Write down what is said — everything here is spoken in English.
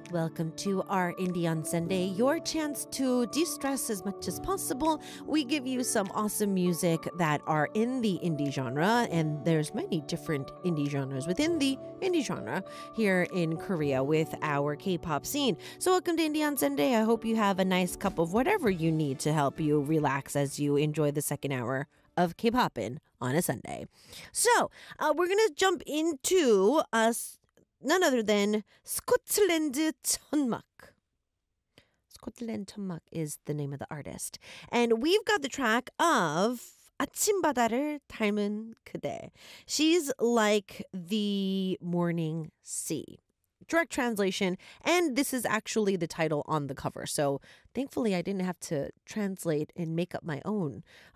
Welcome to our Indie on Sunday, your chance to de-stress as much as possible. We give you some awesome music that are in the indie genre, and there's many different indie genres within the indie genre here in Korea with our K-pop scene. So welcome to Indie on Sunday. I hope you have a nice cup of whatever you need to help you relax as you enjoy the second hour of K-popin' on a Sunday. So we're going to jump into none other than 스코틀랜드 천막. Scotland 천막 is the name of the artist. And we've got the track of 아침바다를 닮은 그대. She's like the morning sea. Direct translation, and this is actually the title on the cover. So thankfully I didn't have to translate and make up my own